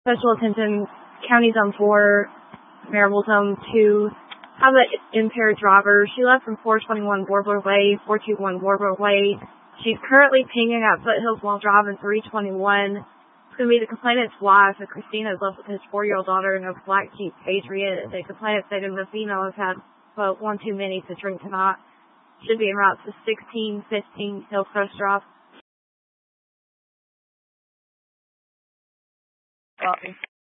Special attention, County Zone 4, Maryville Zone 2. Have an impaired driver. She left from 421 Warbler Way, 421 Warbler Way. She's currently pinging at Foothills while driving 321. It's going to be the complainant's wife. Christina is left with his 4-year-old daughter in a black Jeep Patriot. The complainant stated the female has had one too many to drink tonight. Should be en route to 1615 Hillcrest Drive.